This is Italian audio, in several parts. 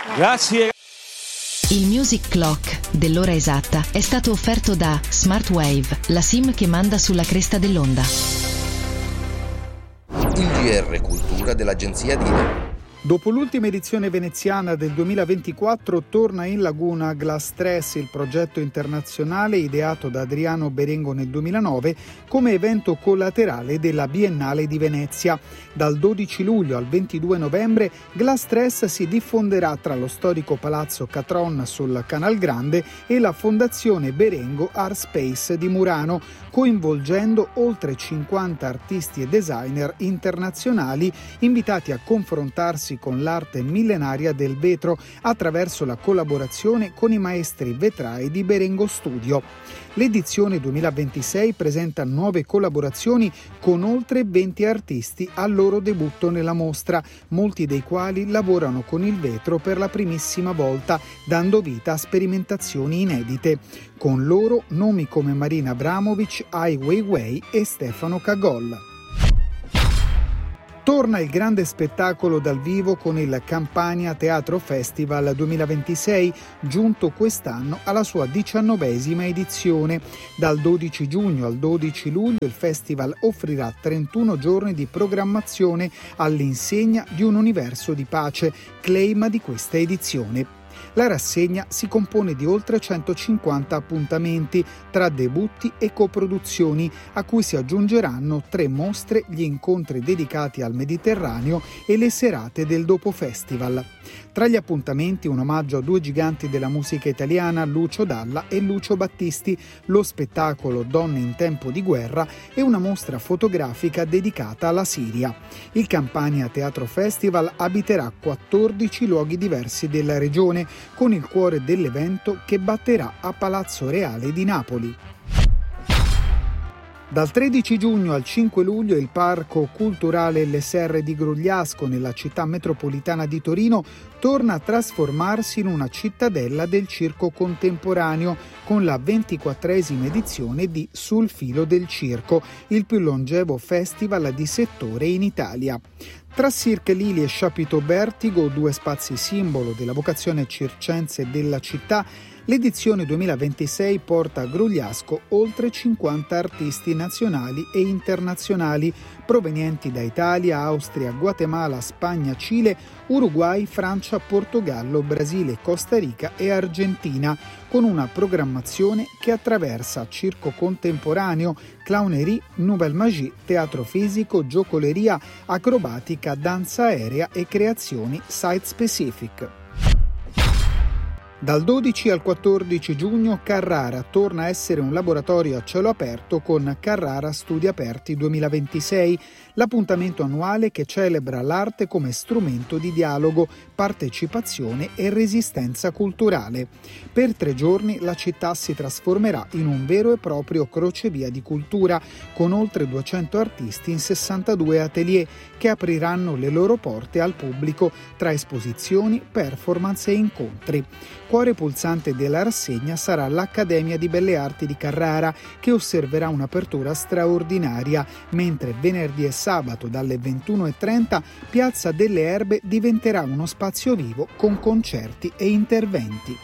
Grazie. Il Music Clock dell'ora esatta è stato offerto da Smartwave, la SIM che manda sulla cresta dell'onda. Il GR Cultura dell'agenzia Dino. Dopo l'ultima edizione veneziana del 2024 torna in Laguna Glass Stress, il progetto internazionale ideato da Adriano Berengo nel 2009 come evento collaterale della Biennale di Venezia. Dal 12 luglio al 22 novembre Glass Stress si diffonderà tra lo storico Palazzo Catron sul Canal Grande e la Fondazione Berengo Art Space di Murano, coinvolgendo oltre 50 artisti e designer internazionali invitati a confrontarsi con l'arte millenaria del vetro attraverso la collaborazione con i maestri vetrai di Berengo Studio. L'edizione 2026 presenta nuove collaborazioni con oltre 20 artisti al loro debutto nella mostra, molti dei quali lavorano con il vetro per la primissima volta, dando vita a sperimentazioni inedite. Con loro nomi come Marina Abramovic, Ai Weiwei e Stefano Cagol. Torna il grande spettacolo dal vivo con il Campania Teatro Festival 2026, giunto quest'anno alla sua 19ª edizione. Dal 12 giugno al 12 luglio il festival offrirà 31 giorni di programmazione all'insegna di un universo di pace, claim di questa edizione. La rassegna si compone di oltre 150 appuntamenti tra debutti e coproduzioni, a cui si aggiungeranno 3 mostre, gli incontri dedicati al Mediterraneo e le serate del Dopo Festival. Tra gli appuntamenti un omaggio a 2 giganti della musica italiana, Lucio Dalla e Lucio Battisti, lo spettacolo Donne in tempo di guerra e una mostra fotografica dedicata alla Siria. Il Campania Teatro Festival abiterà 14 luoghi diversi della regione, con il cuore dell'evento che batterà a Palazzo Reale di Napoli. Dal 13 giugno al 5 luglio il Parco Culturale LSR di Grugliasco, nella città metropolitana di Torino, torna a trasformarsi in una cittadella del circo contemporaneo con la 24esima edizione di Sul Filo del Circo, il più longevo festival di settore in Italia. Tra Cirque Lili e Chapiteau Bertigo, 2 spazi simbolo della vocazione circense della città, l'edizione 2026 porta a Grugliasco oltre 50 artisti nazionali e internazionali provenienti da Italia, Austria, Guatemala, Spagna, Cile, Uruguay, Francia, Portogallo, Brasile, Costa Rica e Argentina, con una programmazione che attraversa circo contemporaneo, clownerie, nouvelle magie, teatro fisico, giocoleria, acrobatica, danza aerea e creazioni site-specific. Dal 12 al 14 giugno Carrara torna a essere un laboratorio a cielo aperto con Carrara Studi Aperti 2026, l'appuntamento annuale che celebra l'arte come strumento di dialogo, partecipazione e resistenza culturale. Per 3 giorni la città si trasformerà in un vero e proprio crocevia di cultura, con oltre 200 artisti in 62 atelier che apriranno le loro porte al pubblico tra esposizioni, performance e incontri. Cuore pulsante della rassegna sarà l'Accademia di Belle Arti di Carrara, che osserverà un'apertura straordinaria, mentre venerdì e sabato dalle 21:30 Piazza delle Erbe diventerà uno spazio vivo con concerti e interventi.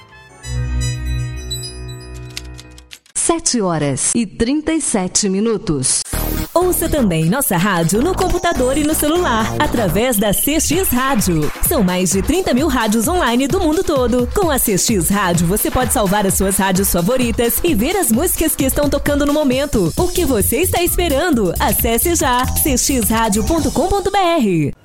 7h37. Ouça também nossa rádio no computador e no celular, através da CX Rádio. São mais de 30 mil rádios online do mundo todo. Com a CX Rádio, você pode salvar as suas rádios favoritas e ver as músicas que estão tocando no momento. O que você está esperando? Acesse já cxradio.com.br.